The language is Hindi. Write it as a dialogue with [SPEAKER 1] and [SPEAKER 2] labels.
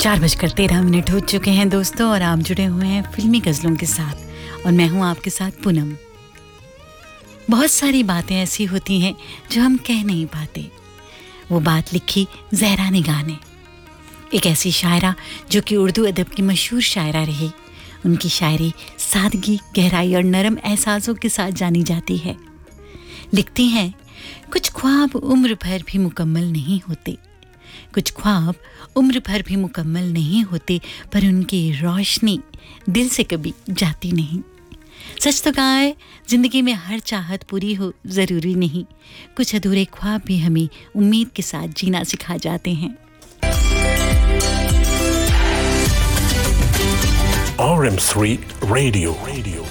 [SPEAKER 1] 4:13 हो चुके हैं दोस्तों और आप जुड़े हुए हैं फिल्मी गज़लों के साथ और मैं हूं आपके साथ पूनम। बहुत सारी बातें ऐसी होती हैं जो हम कह नहीं पाते। वो बात लिखी ज़हरा निगाह ने, एक ऐसी शायरा जो कि उर्दू अदब की मशहूर शायरा रही। उनकी शायरी सादगी, गहराई और नरम एहसासों के साथ जानी जाती है। लिखती हैं, कुछ ख्वाब उम्र भर भी मुकम्मल नहीं होते, कुछ ख्वाब उम्र भर भी मुकम्मल नहीं होते, पर उनकी रोशनी दिल से कभी जाती नहीं। सच तो कहा है, जिंदगी में हर चाहत पूरी हो ज़रूरी नहीं। कुछ अधूरे ख्वाब भी हमें उम्मीद के साथ जीना सिखा जाते हैं।
[SPEAKER 2] RM3 Radio